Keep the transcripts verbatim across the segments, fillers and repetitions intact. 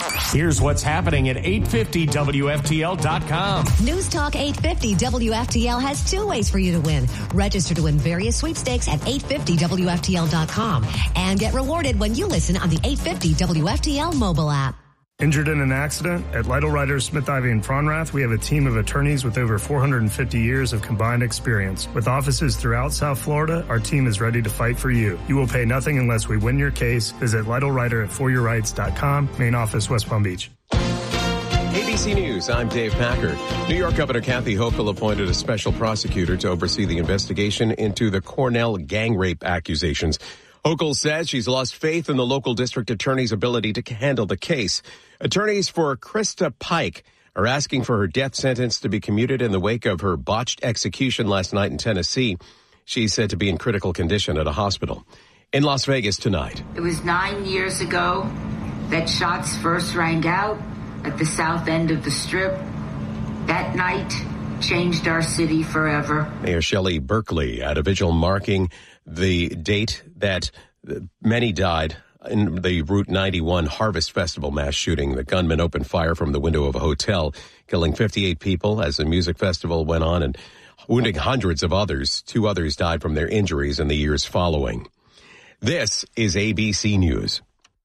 Here's what's happening at eight fifty W F T L dot com. News Talk eight fifty W F T L has two ways for you to win. Register to win various sweepstakes at eight fifty W F T L dot com and get rewarded when you listen on the eight fifty W F T L mobile app. Injured in an accident? At Lytle Writers, Smith, Ivy, and Fronrath, we have a team of attorneys with over four hundred fifty years of combined experience. With offices throughout South Florida, our team is ready to fight for you. You will pay nothing unless we win your case. Visit Lytle Writer at for your rights dot com, main office, West Palm Beach. A B C News, I'm Dave Packer. New York Governor Kathy Hochul appointed a special prosecutor to oversee the investigation into the Cornell gang rape accusations. Hochul says she's lost faith in the local district attorney's ability to handle the case. Attorneys for Krista Pike are asking for her death sentence to be commuted in the wake of her botched execution last night in Tennessee. She's said to be in critical condition at a hospital. In Las Vegas tonight. It was nine years ago that shots first rang out at the south end of the Strip. That night changed our city forever. Mayor Shelley Berkeley at a vigil marking the date that many died in the Route ninety-one Harvest Festival mass shooting. The gunman opened fire from the window of a hotel, killing fifty-eight people as the music festival went on and wounding hundreds of others. Two others died from their injuries in the years following. This is A B C News.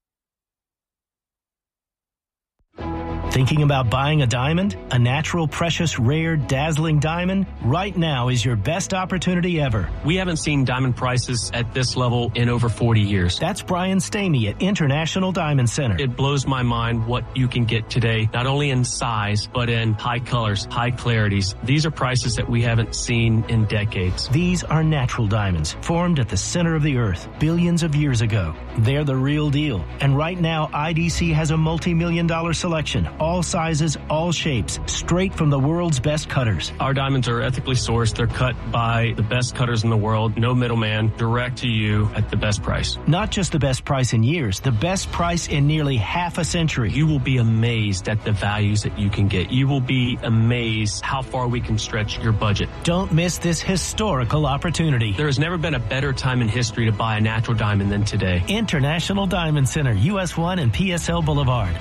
Thinking about buying a diamond? A natural, precious, rare, dazzling diamond? Right now is your best opportunity ever. We haven't seen diamond prices at this level in over forty years. That's Brian Stamey at International Diamond Center. It blows my mind what you can get today, not only in size, but in high colors, high clarities. These are prices that we haven't seen in decades. These are natural diamonds, formed at the center of the earth billions of years ago. They're the real deal. And right now, I D C has a multi-million dollar selection. All sizes, all shapes, straight from the world's best cutters. Our diamonds are ethically sourced. They're cut by the best cutters in the world. No middleman, direct to you at the best price. Not just the best price in years, the best price in nearly half a century. You will be amazed at the values that you can get. You will be amazed how far we can stretch your budget. Don't miss this historical opportunity. There has never been a better time in history to buy a natural diamond than today. International Diamond Center, U S one and P S L Boulevard.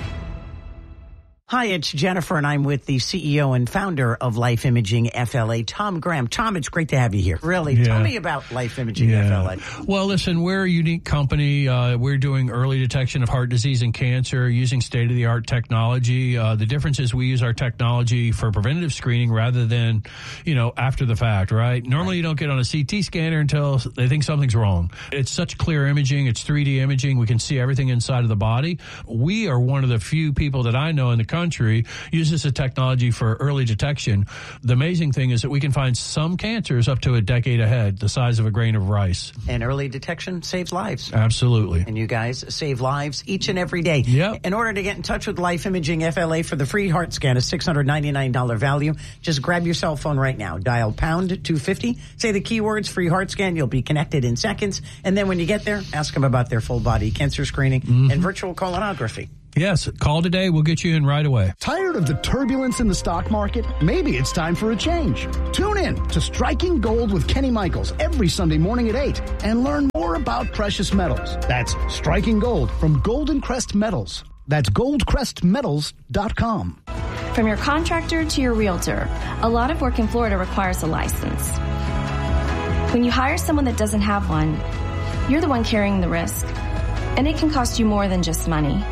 Hi, it's Jennifer, and I'm with the C E O and founder of Life Imaging F L A, Tom Graham. Tom, it's great to have you here. Really, yeah. Tell me about Life Imaging yeah. F L A. Well, listen, we're a unique company. Uh, we're doing early detection of heart disease and cancer using state-of-the-art technology. Uh, the difference is we use our technology for preventative screening rather than, you know, after the fact, right? Normally, right. You don't get on a C T scanner until they think something's wrong. It's such clear imaging. It's three D imaging. We can see everything inside of the body. We are one of the few people that I know in the country country uses the technology for early detection. The amazing thing is that we can find some cancers up to a decade ahead, the size of a grain of rice. And early detection saves lives. Absolutely. And you guys save lives each and every day. Yep. In order to get in touch with Life Imaging F L A for the free heart scan, a six hundred ninety-nine dollars value, just grab your cell phone right now. Dial pound two fifty. Say the keywords free heart scan. You'll be connected in seconds. And then when you get there, ask them about their full body cancer screening mm-hmm. and virtual colonography. Yes, call today. We'll get you in right away. Tired of the turbulence in the stock market? Maybe it's time for a change. Tune in to Striking Gold with Kenny Michaels every Sunday morning at eight and learn more about precious metals. That's Striking Gold from Golden Crest Metals. That's gold crest metals dot com. From your contractor to your realtor, a lot of work in Florida requires a license. When you hire someone that doesn't have one, you're the one carrying the risk, and it can cost you more than just money.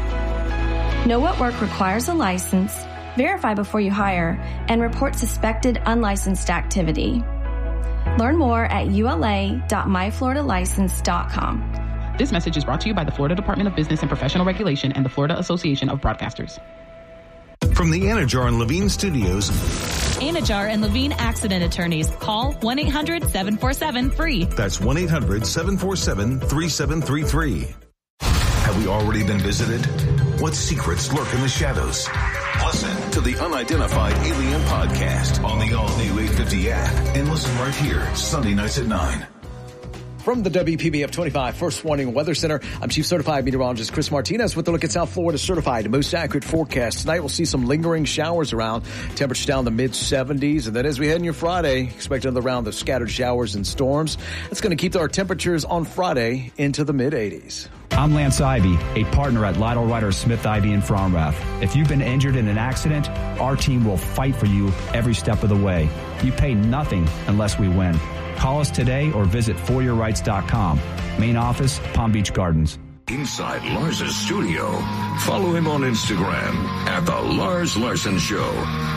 Know what work requires a license, verify before you hire, and report suspected unlicensed activity. Learn more at U L A dot my florida license dot com. This message is brought to you by the Florida Department of Business and Professional Regulation and the Florida Association of Broadcasters. From the Anajar and Levine Studios. Anajar and Levine Accident Attorneys. Call one eight hundred seven four seven free. That's one eight hundred seven four seven three seven three three. Have we already been visited? What secrets lurk in the shadows? Listen to the Unidentified Alien Podcast on the all-new eight fifty app and listen right here, Sunday nights at nine. From the W P B F twenty-five First Warning Weather Center, I'm Chief Certified Meteorologist Chris Martinez with a look at South Florida's certified most accurate forecast. Tonight we'll see some lingering showers around, temperatures down the mid seventies, and then as we head into Friday, expect another round of scattered showers and storms. That's going to keep our temperatures on Friday into the mid eighties. I'm Lance Ivy, a partner at Lytle Ryder Smith Ivy in Fromrath. If you've been injured in an accident, our team will fight for you every step of the way. You pay nothing unless we win. Call us today or visit for your rights dot com. Main office, Palm Beach Gardens. Inside Lars's studio. Follow him on Instagram at The Lars Larson Show.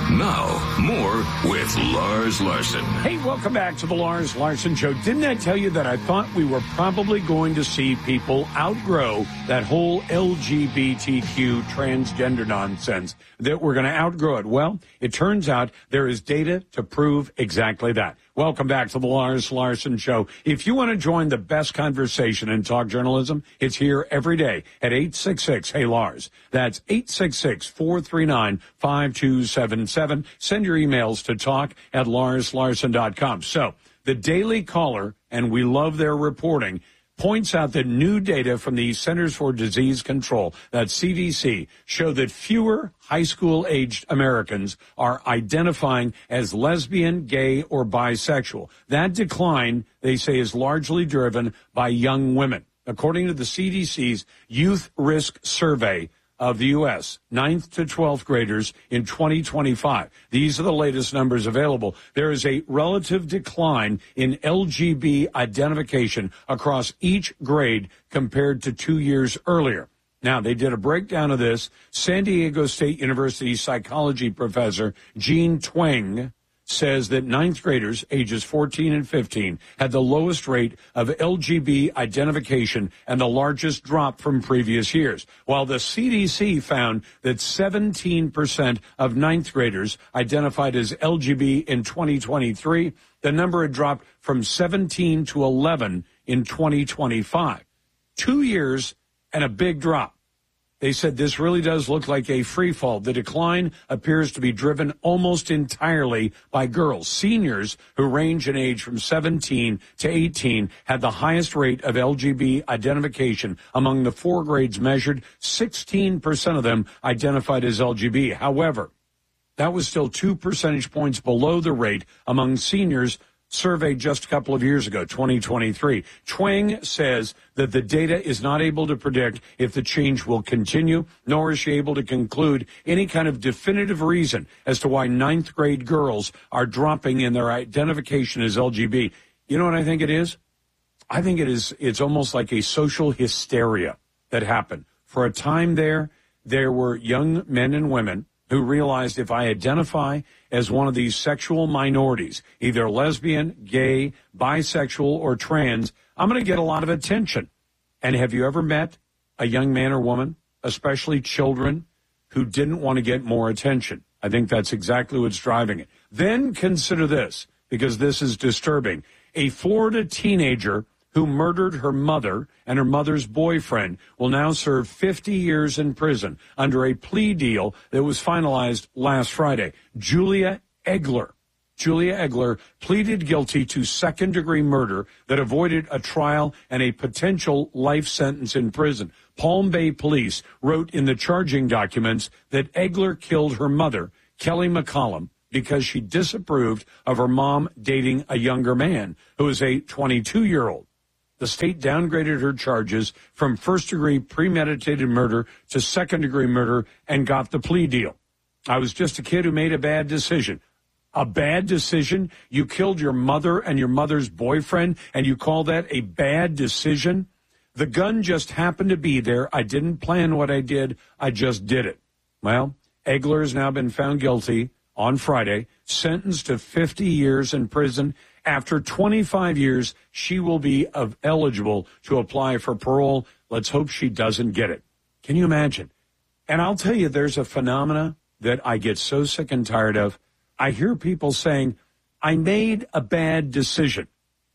Now, more with Lars Larson. Hey, welcome back to The Lars Larson Show. Didn't I tell you that I thought we were probably going to see people outgrow that whole L G B T Q transgender nonsense, that we're going to outgrow it? Well, it turns out there is data to prove exactly that. Welcome back to the Lars Larson Show. If you want to join the best conversation in talk journalism, it's here every day at eight six six, hey Lars. That's eight six six, four three nine, five two seven seven. Send your emails to talk at lars larson dot com. So, the Daily Caller, and we love their reporting, points out that new data from the Centers for Disease Control, that's C D C, show that fewer high school-aged Americans are identifying as lesbian, gay, or bisexual. That decline, they say, is largely driven by young women. According to the C D C's Youth Risk Survey of the U S, ninth to twelfth graders in twenty twenty-five. These are the latest numbers available. There is a relative decline in L G B T identification across each grade compared to two years earlier. Now, they did a breakdown of this. San Diego State University psychology professor Jean Tweng says that ninth graders ages fourteen and fifteen had the lowest rate of L G B T identification and the largest drop from previous years, while the C D C found that seventeen percent of ninth graders identified as L G B T in twenty twenty-three. The number had dropped from seventeen to eleven in twenty twenty-five. Two years and a big drop. They said this really does look like a free fall. The decline appears to be driven almost entirely by girls. Seniors who range in age from seventeen to eighteen had the highest rate of L G B T identification among the four grades measured. sixteen percent of them identified as L G B T. However, that was still two percentage points below the rate among seniors surveyed just a couple of years ago, twenty twenty-three. Tweng says that the data is not able to predict if the change will continue, nor is she able to conclude any kind of definitive reason as to why ninth grade girls are dropping in their identification as L G B T. You know what I think it is? I think it is, it's almost like a social hysteria that happened. For a time there, there were young men and women who realized if I identify as one of these sexual minorities, either lesbian, gay, bisexual, or trans, I'm going to get a lot of attention. And have you ever met a young man or woman, especially children, who didn't want to get more attention? I think that's exactly what's driving it. Then consider this, because this is disturbing. A Florida teenager who murdered her mother and her mother's boyfriend will now serve fifty years in prison under a plea deal that was finalized last Friday. Julia Egler. Julia Egler pleaded guilty to second-degree murder that avoided a trial and a potential life sentence in prison. Palm Bay police wrote in the charging documents that Egler killed her mother, Kelly McCollum, because she disapproved of her mom dating a younger man who is a twenty-two-year-old. The state downgraded her charges from first-degree premeditated murder to second-degree murder and got the plea deal. I was just a kid who made a bad decision. A bad decision? You killed your mother and your mother's boyfriend, and you call that a bad decision? The gun just happened to be there. I didn't plan what I did. I just did it. Well, Egler has now been found guilty on Friday, sentenced to fifty years in prison. After twenty-five years, she will be of eligible to apply for parole. Let's hope she doesn't get it. Can you imagine? And I'll tell you, there's a phenomena that I get so sick and tired of. I hear people saying, I made a bad decision.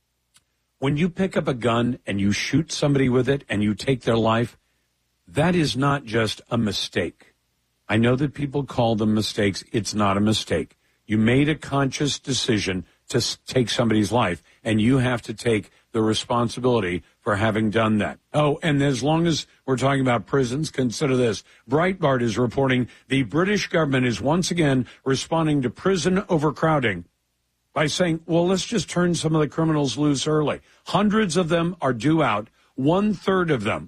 When you pick up a gun and you shoot somebody with it and you take their life, that is not just a mistake. I know that people call them mistakes. It's not a mistake. You made a conscious decision to take somebody's life, and you have to take the responsibility for having done that. Oh, and as long as we're talking about prisons, consider this. Breitbart is reporting the British government is once again responding to prison overcrowding by saying, well, let's just turn some of the criminals loose early. Hundreds of them are due out. One-third of them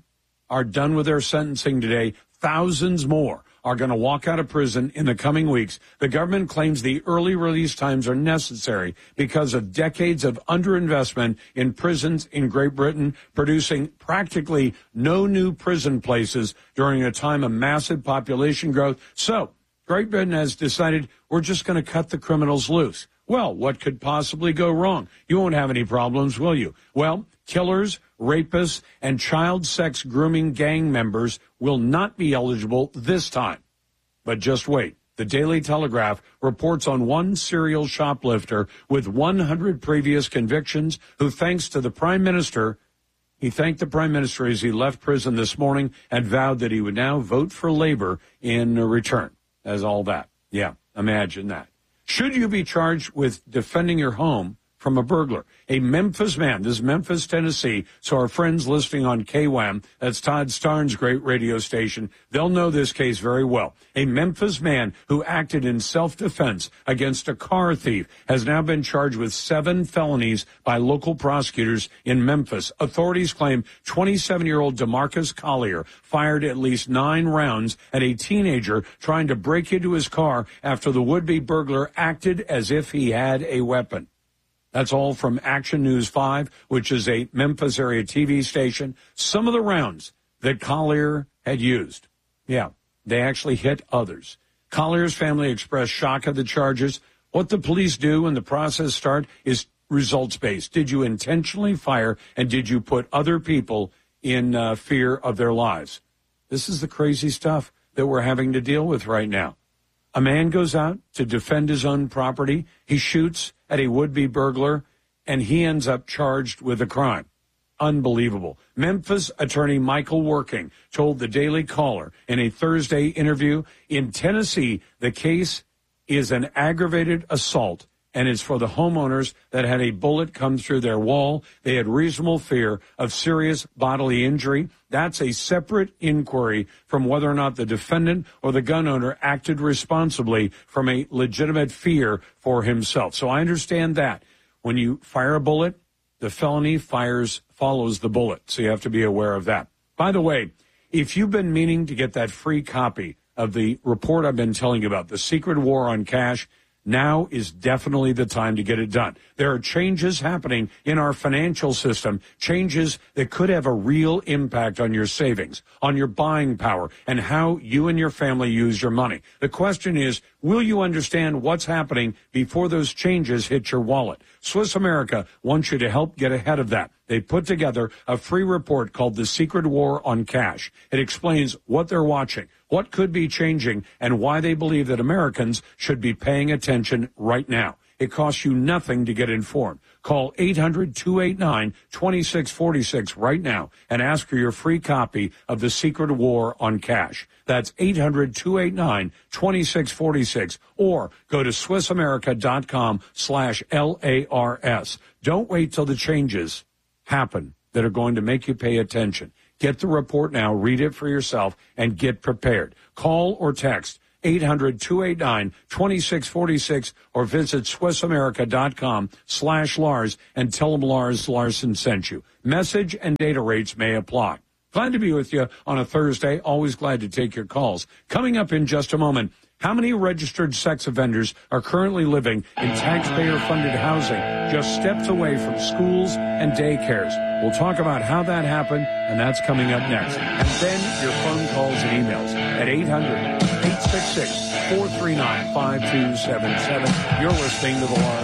are done with their sentencing today. Thousands more are going to walk out of prison in the coming weeks. The government claims the early release times are necessary because of decades of underinvestment in prisons in Great Britain, producing practically no new prison places during a time of massive population growth. So Great Britain has decided we're just going to cut the criminals loose. Well, what could possibly go wrong? You won't have any problems, will you? Well, killers, rapists, and child sex grooming gang members will not be eligible this time. But just wait. The Daily Telegraph reports on one serial shoplifter with one hundred previous convictions who, thanks to the Prime Minister, he thanked the Prime Minister as he left prison this morning and vowed that he would now vote for Labor in return. As all that. Yeah, imagine that. Should you be charged with defending your home from a burglar? A Memphis man, this is Memphis, Tennessee, so our friends listening on K W A M, that's Todd Starnes' great radio station, they'll know this case very well. A Memphis man who acted in self-defense against a car thief has now been charged with seven felonies by local prosecutors in Memphis. Authorities claim twenty-seven-year-old DeMarcus Collier fired at least nine rounds at a teenager trying to break into his car after the would-be burglar acted as if he had a weapon. That's all from Action News five, which is a Memphis area T V station. Some of the rounds that Collier had used. Yeah, they actually hit others. Collier's family expressed shock at the charges. What the police do when the process starts is results-based. Did you intentionally fire, and did you put other people in uh, fear of their lives? This is the crazy stuff that we're having to deal with right now. A man goes out to defend his own property. He shoots at a would-be burglar, and he ends up charged with a crime. Unbelievable. Memphis attorney Michael Working told the Daily Caller in a Thursday interview, in Tennessee, the case is an aggravated assault, and it's for the homeowners that had a bullet come through their wall. They had reasonable fear of serious bodily injury. That's a separate inquiry from whether or not the defendant or the gun owner acted responsibly from a legitimate fear for himself. So I understand that. When you fire a bullet, the felony fires follows the bullet. So you have to be aware of that. By the way, if you've been meaning to get that free copy of the report I've been telling you about, The Secret War on Cash, now is definitely the time to get it done. There are changes happening in our financial system, changes that could have a real impact on your savings, on your buying power, and how you and your family use your money. The question is, will you understand what's happening before those changes hit your wallet? Swiss America wants you to help get ahead of that. They put together a free report called The Secret War on Cash. It explains what they're watching, what could be changing, and why they believe that Americans should be paying attention right now. It costs you nothing to get informed. Call eight hundred, two eight nine, two six four six right now and ask for your free copy of The Secret War on Cash. That's eight hundred, two eight nine, two six four six, or go to SwissAmerica.com slash L-A-R-S. Don't wait till the changes happen that are going to make you pay attention. Get the report now, read it for yourself, and get prepared. Call or text eight hundred, two eight nine, two six four six or visit SwissAmerica.com slash Lars and tell them Lars Larson sent you. Message and data rates may apply. Glad to be with you on a Thursday. Always glad to take your calls. Coming up in just a moment, how many registered sex offenders are currently living in taxpayer-funded housing just steps away from schools and daycares? We'll talk about how that happened, and that's coming up next. And then your phone calls and emails at eight hundred, eight six six, four three nine, five two seven seven. You're listening to The Lars